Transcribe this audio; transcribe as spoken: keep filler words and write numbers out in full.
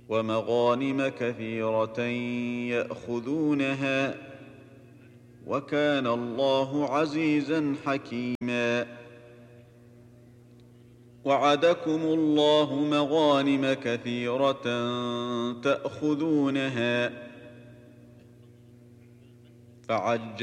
ومغانم كثيرة يأخذونها، وكان الله عزيزا حكيما. وعدكم الله مغانم كثيرة تأخذونها فعجل